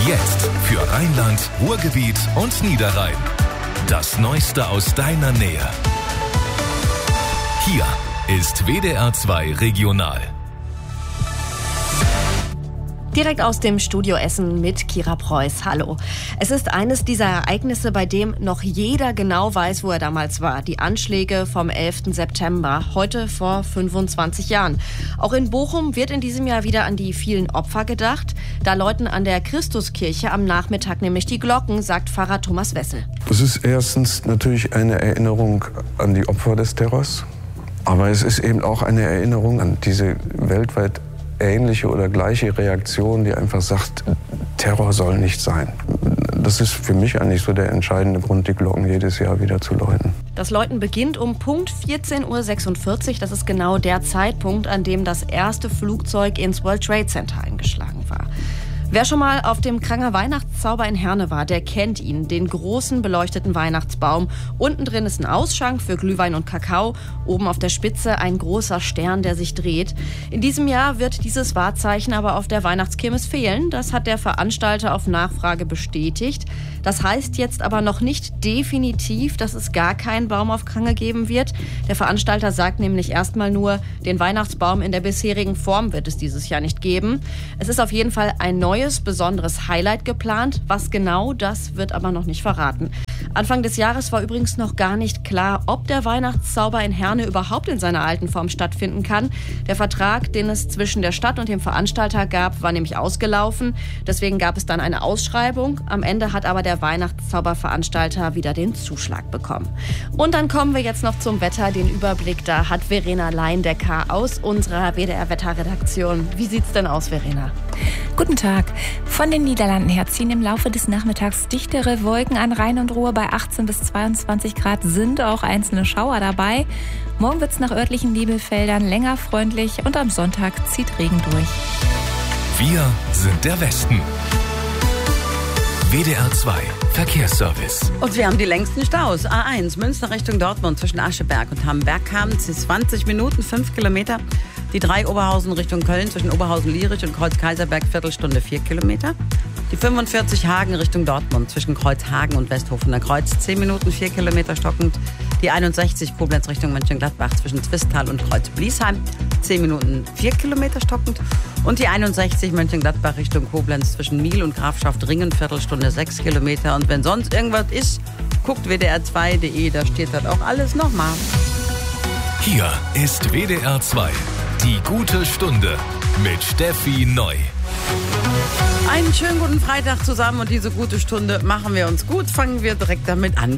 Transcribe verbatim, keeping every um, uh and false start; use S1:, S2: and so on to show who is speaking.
S1: Jetzt für Rheinland, Ruhrgebiet und Niederrhein. Das Neueste aus deiner Nähe. Hier ist W D R zwei Regional.
S2: Direkt aus dem Studio Essen mit Kira Preuß. Hallo. Es ist eines dieser Ereignisse, bei dem noch jeder genau weiß, wo er damals war. Die Anschläge vom elften September, heute vor fünfundzwanzig Jahren. Auch in Bochum wird in diesem Jahr wieder an die vielen Opfer gedacht. Da läuten an der Christuskirche am Nachmittag nämlich die Glocken, sagt Pfarrer Thomas Wessel.
S3: Es ist erstens natürlich eine Erinnerung an die Opfer des Terrors. Aber es ist eben auch eine Erinnerung an diese weltweit ähnliche oder gleiche Reaktion, die einfach sagt, Terror soll nicht sein. Das ist für mich eigentlich so der entscheidende Grund, die Glocken jedes Jahr wieder zu läuten.
S2: Das Läuten beginnt um Punkt vierzehn Uhr sechsundvierzig. Das ist genau der Zeitpunkt, an dem das erste Flugzeug ins World Trade Center eingeschlagen war. Wer schon mal auf dem Kranger Weihnachtszauber in Herne war, der kennt ihn, den großen beleuchteten Weihnachtsbaum. Unten drin ist ein Ausschank für Glühwein und Kakao, oben auf der Spitze ein großer Stern, der sich dreht. In diesem Jahr wird dieses Wahrzeichen aber auf der Weihnachtskirmes fehlen. Das hat der Veranstalter auf Nachfrage bestätigt. Das heißt jetzt aber noch nicht definitiv, dass es gar keinen Baum auf Krange geben wird. Der Veranstalter sagt nämlich erstmal nur, den Weihnachtsbaum in der bisherigen Form wird es dieses Jahr nicht geben. Es ist auf jeden Fall ein neues, besonderes Highlight geplant. Was genau, das wird aber noch nicht verraten. Anfang des Jahres war übrigens noch gar nicht klar, ob der Weihnachtszauber in Herne überhaupt in seiner alten Form stattfinden kann. Der Vertrag, den es zwischen der Stadt und dem Veranstalter gab, war nämlich ausgelaufen. Deswegen gab es dann eine Ausschreibung. Am Ende hat aber der Weihnachtszauberveranstalter wieder den Zuschlag bekommen. Und dann kommen wir jetzt noch zum Wetter. Den Überblick da hat Verena Leindecker aus unserer W D R-Wetterredaktion. Wie sieht's denn aus, Verena?
S4: Guten Tag. Von den Niederlanden her ziehen im Laufe des Nachmittags dichtere Wolken an Rhein und Ruhr. Bei achtzehn bis zweiundzwanzig Grad sind auch einzelne Schauer dabei. Morgen wird es nach örtlichen Nebelfeldern länger freundlich und am Sonntag zieht Regen durch.
S1: Wir sind der Westen. W D R zwei Verkehrsservice.
S5: Und wir haben die längsten Staus. A eins, Münster Richtung Dortmund zwischen Ascheberg und Hamberg kamen zwanzig Minuten, fünf Kilometer. Die drei Oberhausen Richtung Köln zwischen Oberhausen-Lierich und Kreuz-Kaiserberg, Viertelstunde, vier Kilometer. Die fünfundvierzig Hagen Richtung Dortmund zwischen Kreuzhagen und Westhofener Kreuz, zehn Minuten, vier Kilometer stockend. Die einundsechzig Koblenz Richtung Mönchengladbach zwischen Zwistal und Kreuz-Bliesheim, zehn Minuten, vier Kilometer stockend. Und die einundsechzig Mönchengladbach Richtung Koblenz zwischen Miel und Grafschaft Ringen, Viertelstunde, sechs Kilometer. Und wenn sonst irgendwas ist, guckt W D R zwei punkt de, da steht das auch alles nochmal.
S1: Hier ist W D R zwei. Die gute Stunde mit Steffi Neu.
S5: Einen schönen guten Freitag zusammen und diese gute Stunde machen wir uns gut. Fangen wir direkt damit an.